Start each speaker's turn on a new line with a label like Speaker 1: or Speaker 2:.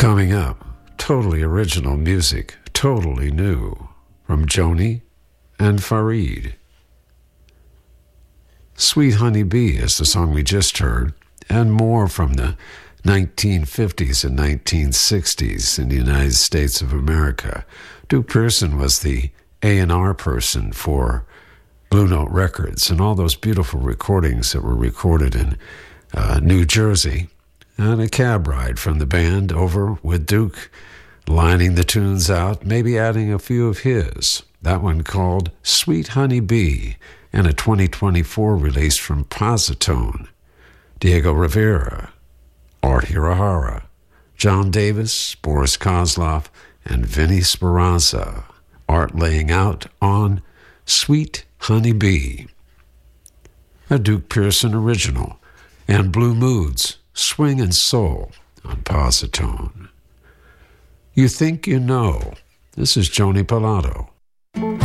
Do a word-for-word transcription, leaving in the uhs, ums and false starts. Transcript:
Speaker 1: Coming up, totally original music, totally new, from Joni and Farid. Sweet Honey Bee is the song we just heard, and more from the nineteen fifties and nineteen sixties in the United States of America. Duke Pearson was the A and R person for Blue Note Records, and all those beautiful recordings that were recorded in uh, New Jersey, and a cab ride from the band over with Duke, lining the tunes out, maybe adding a few of his. That one called Sweet Honey Bee, and a twenty twenty-four release from Positone. Diego Rivera, Art Hirahara, John Davis, Boris Kozlov, and Vinnie Speranza. Art laying out on Sweet Honey Bee. A Duke Pearson original, and Blue Moods, Swing and Soul on Positone. You Think You Know. This is Joni Pilato.